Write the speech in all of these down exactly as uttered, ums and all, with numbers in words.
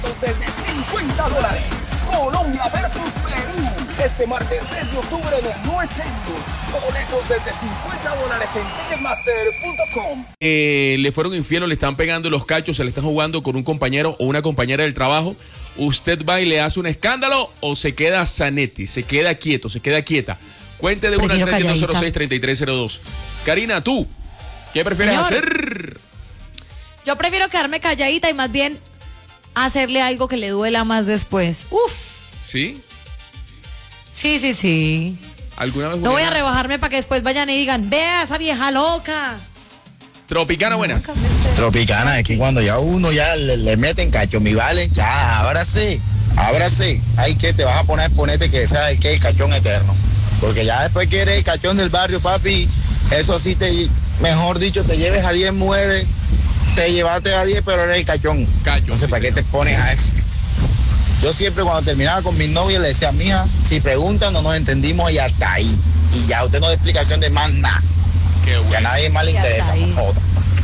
Desde cincuenta dólares. Colombia versus Perú. Este martes seis de octubre en el No Es Serio. Boletos desde cincuenta dólares en ticketmaster punto com. Eh, le fueron infiel o le están pegando los cachos, se le están jugando con un compañero o una compañera del trabajo. ¿Usted va y le hace un escándalo o se queda Zanetti? Se queda quieto, se queda quieta. Cuente de una al cero seis, treinta y tres cero dos. Karina, ¿tú qué prefieres Señor, hacer? Yo prefiero quedarme calladita y más bien hacerle algo que le duela más después. Uf. ¿Sí? Sí, sí, sí. ¿Alguna vez? No voy a Juliana? rebajarme para que después vayan y digan, vea esa vieja loca. Tropicana, buenas. Tropicana, es que cuando ya uno ya le, le meten cacho, mi vale, ya, ahora sí, ahora sí, hay que te vas a poner a exponerte que sea el que el cachón eterno. Porque ya después que eres el cachón del barrio, papi, eso sí te, mejor dicho, te lleves a diez mujeres, te llevaste a diez, pero eres el cachón. Cachón, Entonces, sí, ¿para qué señor. te pones a eso? Yo siempre cuando terminaba con mis novias le decía, mija, si preguntan no nos entendimos y hasta ahí. Y ya usted no da explicación de más nada. Qué Que a bueno. nadie más le Y hasta interesa. ahí. No joda.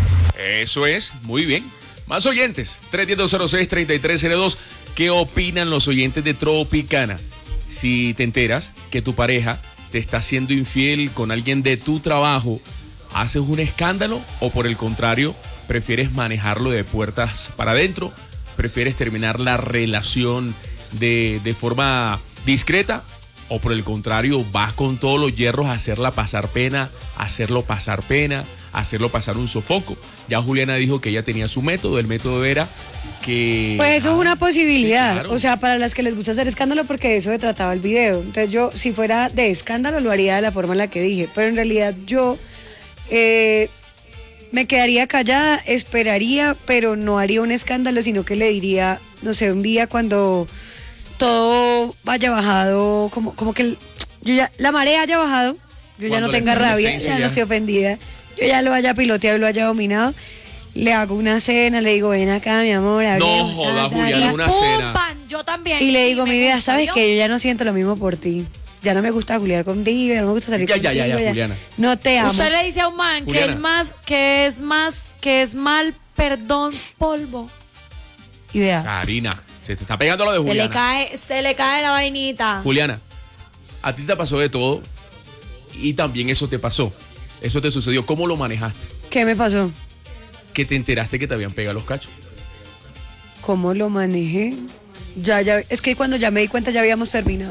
Eso es, muy bien. Más oyentes, tres uno cero, cero seis, treinta y tres cero dos. ¿Qué opinan los oyentes de Tropicana? Si te enteras que tu pareja te está haciendo infiel con alguien de tu trabajo, ¿haces un escándalo o por el contrario, prefieres manejarlo de puertas para adentro? ¿Prefieres terminar la relación de, de forma discreta? ¿O por el contrario, vas con todos los hierros a hacerla pasar pena, hacerlo pasar pena, hacerlo pasar un sofoco? Ya Juliana dijo que ella tenía su método, el método era que... Pues eso es una posibilidad, sí, claro. o sea, para las que les gusta hacer escándalo, porque de eso se trataba el video. Entonces yo, si fuera de escándalo, lo haría de la forma en la que dije, pero en realidad yo eh, me quedaría callada, esperaría, pero no haría un escándalo, sino que le diría, no sé, un día cuando todo vaya bajado, como, como que el- yo ya, la marea haya bajado, yo ya Cuando no la tenga rabia, efervescencia ya no ya- estoy ofendida, yo ya lo haya piloteado y lo haya dominado. Le hago una cena, le digo, ven acá, mi amor. No hablemos, joda, ta, ta, Juliana, ta. una ¡Pum, cena. pan! Yo también. Y le digo, me mi vida, gusta, ¿sabes ¿vio? que yo ya no siento lo mismo por ti? Ya no me gusta juliar contigo, ya no me gusta salir Ya, ya, contigo. ya, ya, Juliana. No te amo. Usted le dice a un man que Juliana. el más, que es más, que es mal, perdón, polvo. Y vea, Karina, se te está pegando lo de se le Juliana. cae, se le cae la vainita. Juliana, a ti te pasó de todo y también eso te pasó. Eso te sucedió. ¿Cómo lo manejaste? ¿Qué me pasó? Que te enteraste que te habían pegado los cachos. ¿Cómo lo manejé? Ya, ya, es que cuando ya me di cuenta ya habíamos terminado.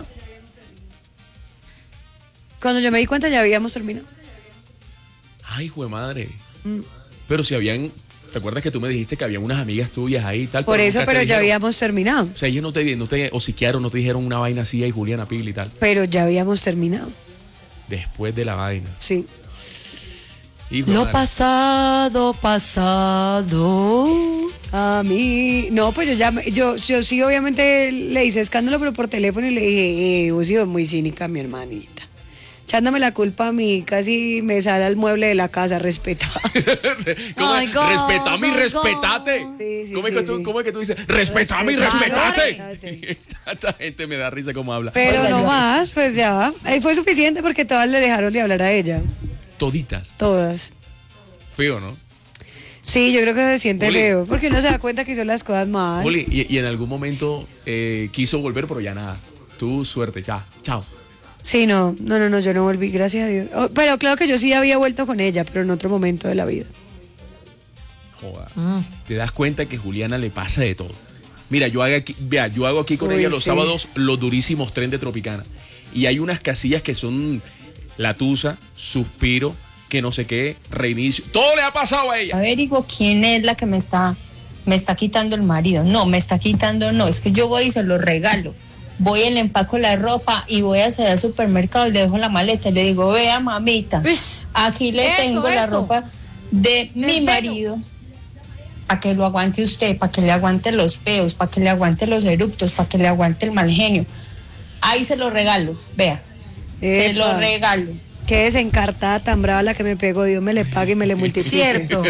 Cuando yo me di cuenta ya habíamos terminado. Ay, jue madre. Mm. Pero si habían, ¿recuerdas que tú me dijiste que habían unas amigas tuyas ahí y tal? Por eso, nunca te pero ya dijeron? habíamos terminado. O sea, ellos no te, no te hociquearon, no te dijeron una vaina así, y Juliana Pil y tal. Pero ya habíamos terminado, Después de la vaina. sí. Hijo de Lo madre. pasado, pasado. A mí, no, pues yo ya, me- yo, yo sí obviamente le hice escándalo, pero por teléfono y le dije, eh, vos sido muy cínica, mi hermanita. Echándome la culpa a mí, casi me sale al mueble de la casa, respeta. ¿Cómo es? Ay, go, Respetame y go, respetate. go. Sí, sí, ¿Cómo, es sí, que tú, sí. ¿Cómo es que tú dices? Respetame y Respetame, respetate. respétate. Esta, esta gente me da risa como habla. Pero Oiga, no yo- más, pues ya. Ahí fue suficiente porque todas le dejaron de hablar a ella. Toditas. Todas. Feo, ¿no? Sí, yo creo que se siente Juli. feo, porque uno se da cuenta que hizo las cosas mal. Juli, y, y en algún momento eh, quiso volver, pero ya nada. Tu suerte, ya. Chao. Sí, no, no, no, no, yo no volví, gracias a Dios. Oh, pero claro que yo sí había vuelto con ella, pero en otro momento de la vida. Joda. Mm. Te das cuenta que Juliana le pasa de todo. Mira, yo hago aquí, vea, yo hago aquí con Uy, ella los sí. sábados los durísimos tren de Tropicana. Y hay unas casillas que son La Tusa, Suspiro, que no sé qué, Reinicio. Todo le ha pasado a ella. Averiguo quién es la que me está, me está quitando el marido. No, me está quitando, no, es que yo voy y se lo regalo. Voy y le empaco la ropa y voy hacia el supermercado y le dejo la maleta y le digo, vea mamita, Uish. aquí le Eso, tengo la eso. ropa de mi pelo. marido para que lo aguante usted, para que le aguante los peos, para que le aguante los eruptos, para que le aguante el mal genio. Ahí se lo regalo, vea, se lo Epa. regalo. Qué desencartada tan brava la que me pegó, Dios me le pague y me le multiplique. Cierto.